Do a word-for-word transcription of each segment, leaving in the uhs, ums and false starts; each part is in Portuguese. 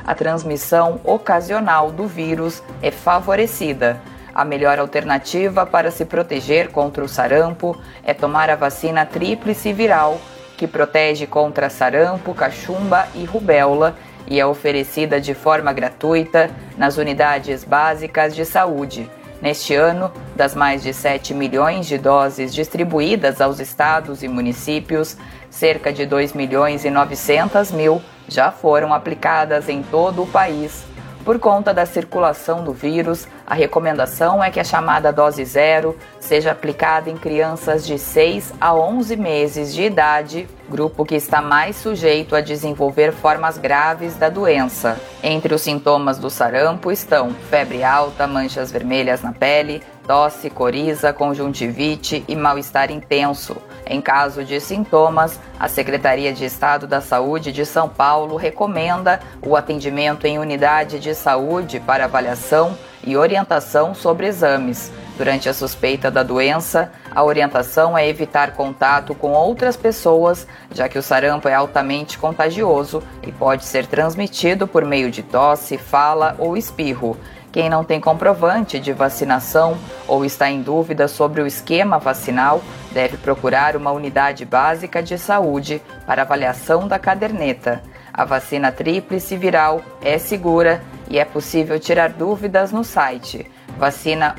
a transmissão ocasional do vírus é favorecida. A melhor alternativa para se proteger contra o sarampo é tomar a vacina tríplice viral, que protege contra sarampo, cachumba e rubéola e é oferecida de forma gratuita nas unidades básicas de saúde. Neste ano, das mais de sete milhões de doses distribuídas aos estados e municípios, cerca de dois milhões e novecentos mil já foram aplicadas em todo o país. Por conta da circulação do vírus, a recomendação é que a chamada dose zero seja aplicada em crianças de seis a onze meses de idade, grupo que está mais sujeito a desenvolver formas graves da doença. Entre os sintomas do sarampo estão febre alta, manchas vermelhas na pele, tosse, coriza, conjuntivite e mal-estar intenso. Em caso de sintomas, a Secretaria de Estado da Saúde de São Paulo recomenda o atendimento em unidade de saúde para avaliação e orientação sobre exames. Durante a suspeita da doença, a orientação é evitar contato com outras pessoas, já que o sarampo é altamente contagioso e pode ser transmitido por meio de tosse, fala ou espirro. Quem não tem comprovante de vacinação ou está em dúvida sobre o esquema vacinal deve procurar uma unidade básica de saúde para avaliação da caderneta. A vacina tríplice viral é segura e é possível tirar dúvidas no site vacina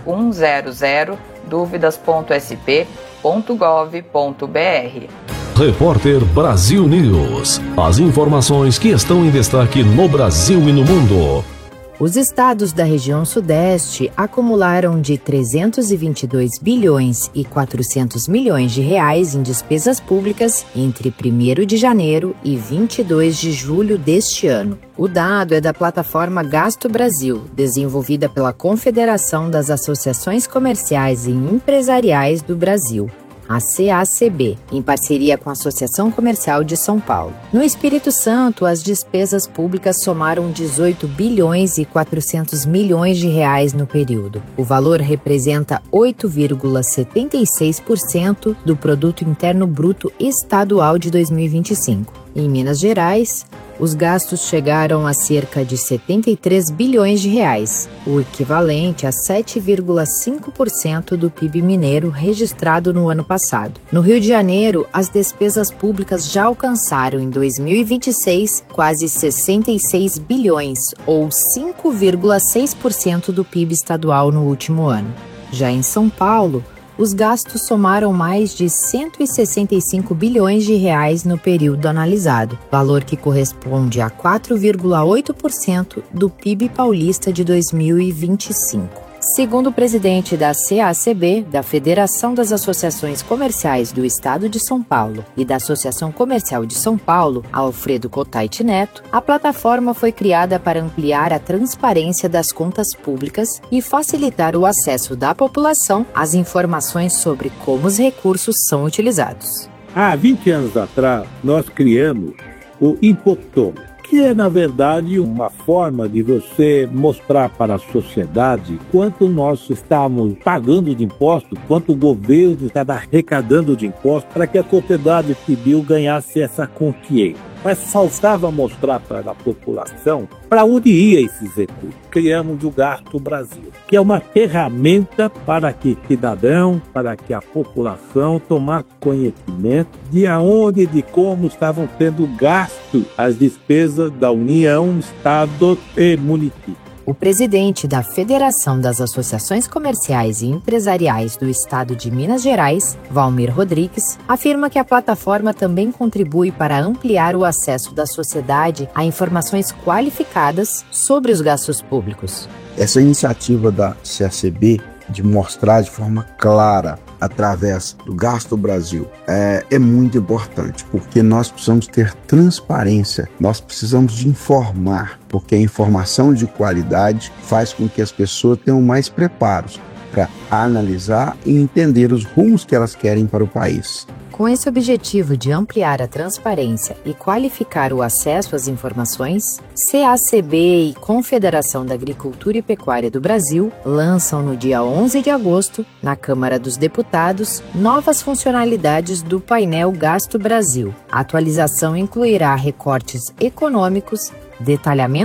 cem dúvidas ponto s p ponto gov ponto b r. Repórter Brasil News. As informações que estão em destaque no Brasil e no mundo. Os estados da região sudeste acumularam de trezentos e vinte e dois bilhões e quatrocentos milhões de reais em despesas públicas entre primeiro de janeiro e vinte e dois de julho deste ano. O dado é da plataforma Gasto Brasil, desenvolvida pela Confederação das Associações Comerciais e Empresariais do Brasil, a C A C B, em parceria com a Associação Comercial de São Paulo. No Espírito Santo, as despesas públicas somaram dezoito bilhões e quatrocentos milhões de reais no período. O valor representa oito vírgula setenta e seis por cento do Produto Interno Bruto Estadual de dois mil e vinte e cinco. Em Minas Gerais, os gastos chegaram a cerca de setenta e três bilhões de reais, o equivalente a sete vírgula cinco por cento do P I B mineiro registrado no ano passado. No Rio de Janeiro, as despesas públicas já alcançaram em dois mil e vinte e seis quase sessenta e seis bilhões, ou cinco vírgula seis por cento do P I B estadual no último ano. Já em São Paulo, os gastos somaram mais de cento e sessenta e cinco bilhões de reais no período analisado, valor que corresponde a quatro vírgula oito por cento do P I B paulista de dois mil e vinte e cinco. Segundo o presidente da C A C B, da Federação das Associações Comerciais do Estado de São Paulo e da Associação Comercial de São Paulo, Alfredo Cotait Neto, a plataforma foi criada para ampliar a transparência das contas públicas e facilitar o acesso da população às informações sobre como os recursos são utilizados. Há vinte anos atrás, nós criamos o impoptômetro, que é, na verdade, uma forma de você mostrar para a sociedade quanto nós estamos pagando de impostos, quanto o governo está arrecadando de impostos, para que a sociedade civil ganhasse essa consciência. Mas faltava mostrar para a população para onde ia esses recursos. Criamos o Gasto Brasil, que é uma ferramenta para que cidadão, para que a população tomasse conhecimento de aonde e de como estavam sendo gastos as despesas da União, Estado e município. O presidente da Federação das Associações Comerciais e Empresariais do Estado de Minas Gerais, Valmir Rodrigues, afirma que a plataforma também contribui para ampliar o acesso da sociedade a informações qualificadas sobre os gastos públicos. Essa iniciativa da C A C B de mostrar de forma clara através do Gasto Brasil é, é muito importante, porque nós precisamos ter transparência, nós precisamos de informar, porque a informação de qualidade faz com que as pessoas tenham mais preparos para analisar e entender os rumos que elas querem para o país. Com esse objetivo de ampliar a transparência e qualificar o acesso às informações, C A C B e Confederação da Agricultura e Pecuária do Brasil lançam no dia onze de agosto, na Câmara dos Deputados, novas funcionalidades do painel Gasto Brasil. A atualização incluirá recortes econômicos, detalhamento